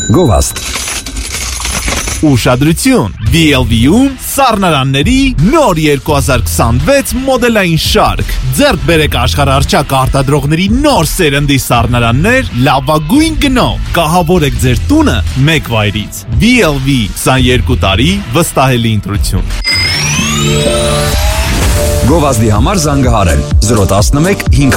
Գովազդ։ Ուշադրություն, BLV-ում սառնարանների նոր 2026 մոդելային շարք։ Ձեռք բերեք աշխարհառչակ արտադրողների նոր սերնդի սառնարաններ լավագույն գնով։ Կահավորեք ձեր տունը մեկ վայրից։ BLV 22 տարի վստահելի ընտրություն։ Գովազդի համար զանգահարել 011 5